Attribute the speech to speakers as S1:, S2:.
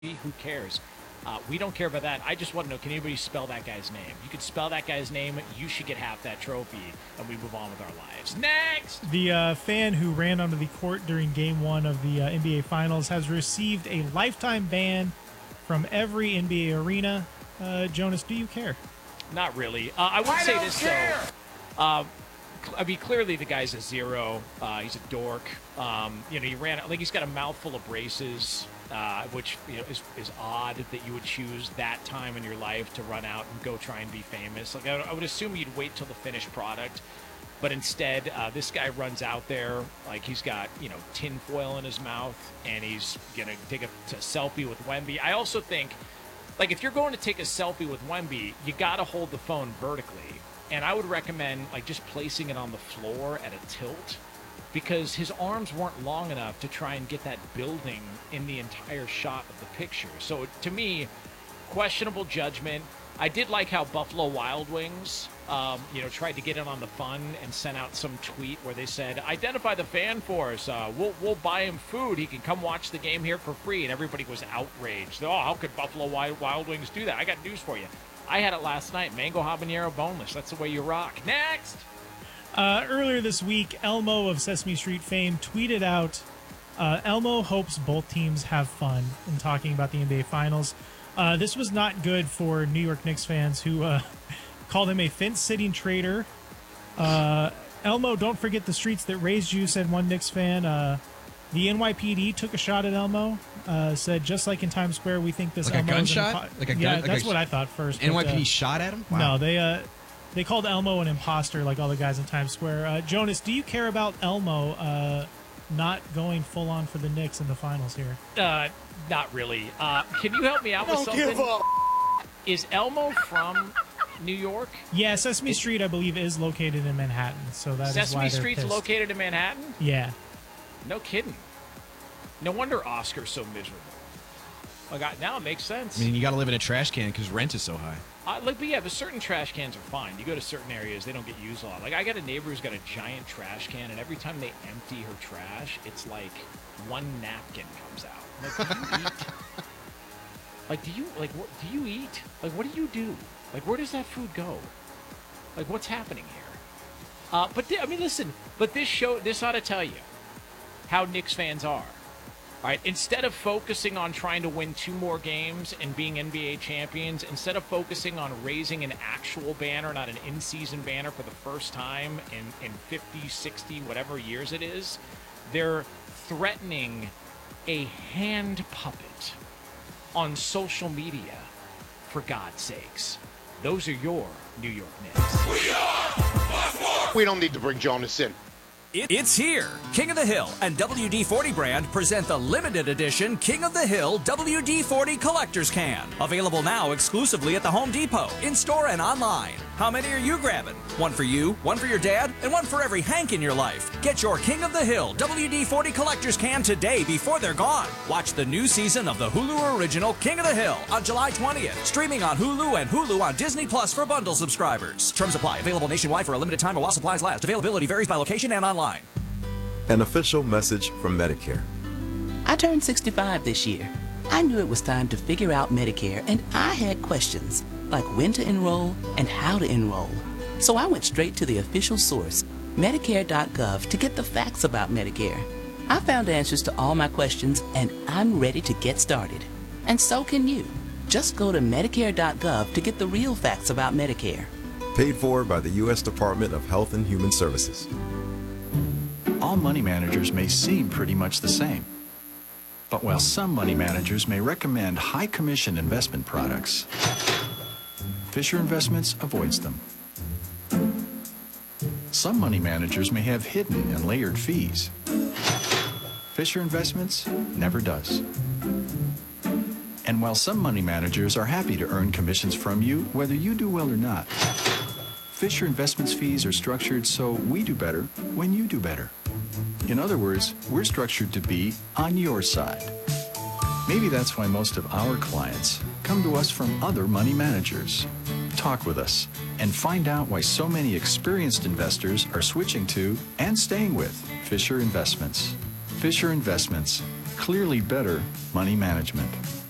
S1: Who cares? We don't care about that. I just want to know, can anybody spell that guy's name? You could spell that guy's name, you should get half that trophy, and we move on with our lives. Next!
S2: The fan who ran onto the court during Game 1 of the NBA Finals has received a lifetime ban from every NBA arena. Jonas, do you care?
S1: Not really. I would say this, though. I mean, clearly the guy's a zero. He's a dork. He ran, like, he's got a mouthful of braces. Which is odd that you would choose that time in your life to run out and go try and be famous. Like I would assume you'd wait till the finished product, but instead this guy runs out there like he's got tin foil in his mouth and he's gonna take a selfie with Wemby. I also think, like, if you're going to take a selfie with Wemby, you gotta hold the phone vertically, and I would recommend like just placing it on the floor at a tilt, because his arms weren't long enough to try and get that building in the entire shot of the picture. So to me, questionable judgment. I did like how Buffalo Wild Wings, tried to get in on the fun and sent out some tweet where they said, identify the fan for us. We'll buy him food. He can come watch the game here for free. And everybody was outraged. Oh, how could Buffalo Wild Wings do that? I got news for you. I had it last night. Mango habanero boneless. That's the way you rock. Next!
S2: Earlier this week, Elmo of Sesame Street fame tweeted out, Elmo hopes both teams have fun, in talking about the NBA Finals. This was not good for New York Knicks fans who called him a fence-sitting traitor. Elmo, don't forget the streets that raised you, said one Knicks fan. The NYPD took a shot at Elmo, said, just like in Times Square, we think this
S3: like
S2: Elmo
S3: a gunshot?
S2: Yeah, that's what I thought first.
S3: NYPD shot at him? Wow.
S2: No, they called Elmo an imposter, like all the guys in Times Square. Jonas, do you care about Elmo not going full on for the Knicks in the finals here?
S1: Not really. Can you help me out with something? Is Elmo from New York?
S2: Yeah, Sesame Street, I believe, is located in Manhattan, so that is why
S1: Sesame Street's located in Manhattan?
S2: Yeah.
S1: No kidding. No wonder Oscar's so miserable. Now it makes sense.
S3: I mean, you got to live in a trash can because rent is so high.
S1: But certain trash cans are fine. You go to certain areas, they don't get used a lot. Like, I got a neighbor who's got a giant trash can, and every time they empty her trash, it's like one napkin comes out. Like, do you eat? What do you eat? Like, what do you do? Like, where does that food go? Like, what's happening here? Listen. But this ought to tell you how Knicks fans are. All right, instead of focusing on trying to win 2 more games and being NBA champions, instead of focusing on raising an actual banner, not an in-season banner for the first time in 50, 60, whatever years it is, they're threatening a hand puppet on social media, for God's sakes. Those are your New York Knicks.
S4: We don't need to bring Jonas in.
S5: It's here. King of the Hill and WD-40 brand present the limited edition King of the Hill WD-40 Collector's Can. Available now exclusively at the Home Depot, in-store and online. How many are you grabbing? One for you, one for your dad, and one for every Hank in your life. Get your King of the Hill WD-40 Collector's Can today before they're gone. Watch the new season of the Hulu original King of the Hill on July 20th. Streaming on Hulu and Hulu on Disney Plus for bundle subscribers. Terms apply. Available nationwide for a limited time while supplies last. Availability varies by location and online.
S6: An official message from Medicare.
S7: I turned 65 this year. I knew it was time to figure out Medicare, and I had questions, like when to enroll and how to enroll. So I went straight to the official source, Medicare.gov, to get the facts about Medicare. I found answers to all my questions, and I'm ready to get started. And so can you. Just go to Medicare.gov to get the real facts about Medicare.
S6: Paid for by the U.S. Department of Health and Human Services.
S8: All money managers may seem pretty much the same. But while some money managers may recommend high commission investment products, Fisher Investments avoids them. Some money managers may have hidden and layered fees. Fisher Investments never does. And while some money managers are happy to earn commissions from you, whether you do well or not, Fisher Investments fees are structured so we do better when you do better. In other words, we're structured to be on your side. Maybe that's why most of our clients come to us from other money managers. Talk with us and find out why so many experienced investors are switching to and staying with Fisher Investments. Fisher Investments, clearly better money management.